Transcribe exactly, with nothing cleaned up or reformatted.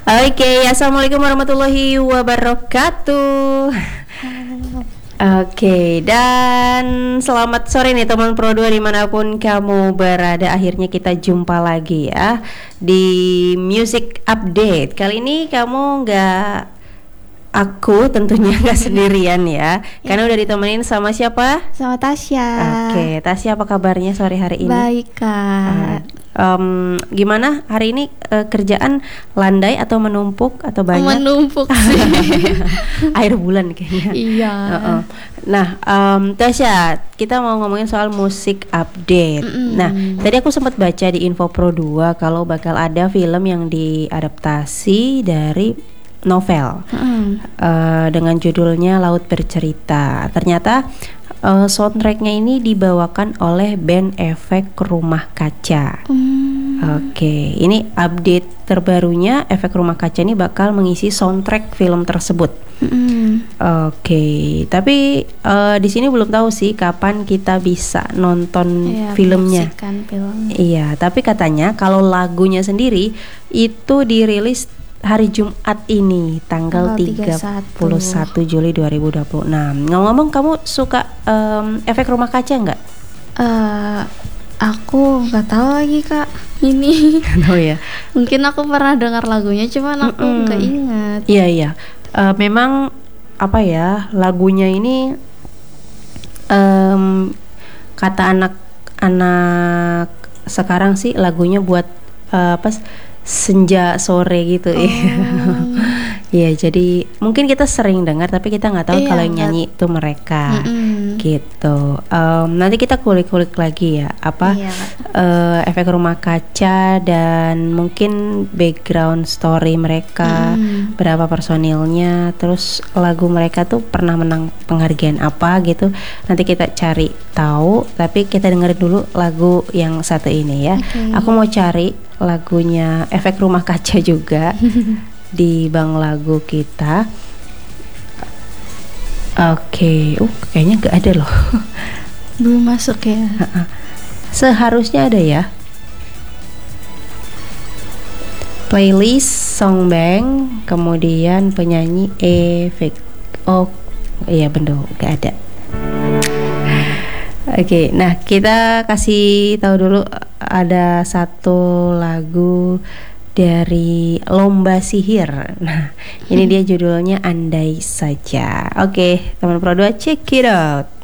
Oke, assalamualaikum warahmatullahi wabarakatuh. Oke, dan selamat sore nih teman Pro dua dimanapun kamu berada. Akhirnya kita jumpa lagi ya di Music Update. Kali ini kamu nggak, aku tentunya nggak sendirian ya, karena udah ditemenin sama siapa? Sama Tasya. Oke, Tasya apa kabarnya sore hari ini? Baik kak. Uh, um, gimana hari ini, uh, kerjaan landai atau menumpuk atau banyak? Menumpuk sih. Air bulan kayaknya. Iya. Uh-uh. Nah, um, Tasya, kita mau ngomongin soal musik update. Mm-mm. Nah, tadi aku sempat baca di Info Pro dua kalau bakal ada film yang diadaptasi dari novel mm. uh, dengan judulnya Laut Bercerita. Ternyata uh, soundtracknya ini dibawakan oleh band Efek Rumah Kaca. Mm. Oke, ini update terbarunya. Efek Rumah Kaca ini bakal mengisi soundtrack film tersebut. Mm. Oke, tapi uh, di sini belum tahu sih kapan kita bisa nonton Ya, filmnya. film. Iya, tapi katanya kalau lagunya sendiri itu dirilis hari Jumat ini, tanggal, tanggal tiga puluh satu Juli dua ribu dua puluh enam. Ngomong-ngomong, kamu suka um, Efek Rumah Kaca nggak? Uh, aku nggak tahu lagi kak. Ini. Oh ya. Mungkin aku pernah dengar lagunya, cuman aku nggak ingat. Iya iya. Uh, memang apa ya, lagunya ini um, kata anak-anak sekarang sih lagunya buat uh, apa? senja sore gitu. Oh. Ya, jadi mungkin kita sering dengar tapi kita nggak tahu iya, kalau yang nyanyi itu mereka. Mm-mm. Gitu. Um, nanti kita kulik-kulik lagi ya apa iya, uh, Efek Rumah Kaca dan mungkin background story mereka, mm. berapa personilnya, terus lagu mereka tuh pernah menang penghargaan apa gitu. Nanti kita cari tahu, tapi kita dengerin dulu lagu yang satu ini ya. Okay. Aku mau cari lagunya Efek Rumah Kaca juga di bank lagu kita. Oke, okay. uh, kayaknya gak ada loh. Belum masuk ya. Seharusnya ada ya. Playlist Songbank, kemudian penyanyi Efek. Oh, iya bener, gak ada. Oke, okay, nah kita kasih tahu dulu ada satu lagu dari Lomba Sihir. Nah, ini dia judulnya Andai Saja. Oke, okay, teman Pro dua, check it out.